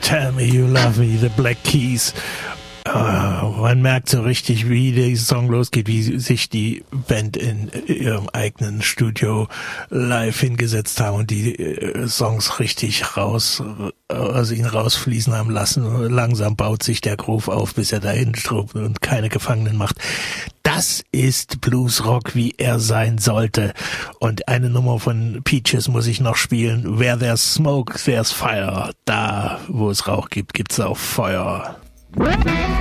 Tell Me You Love Me, The Black Keys. Man merkt so richtig, wie der Song losgeht, wie sich die Band in ihrem eigenen Studio live hingesetzt haben und die Songs richtig aus ihnen rausfließen haben lassen. Langsam baut sich der Groove auf, bis er dahin strubbt und keine Gefangenen macht. Das ist Bluesrock, wie er sein sollte. Und eine Nummer von Peaches muss ich noch spielen. Where there's smoke, there's fire. Da, wo es Rauch gibt, gibt's auch Feuer.